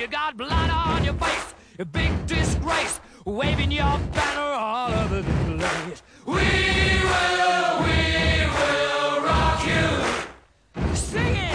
You got blood on your face, a big disgrace, waving your banner all over the place. We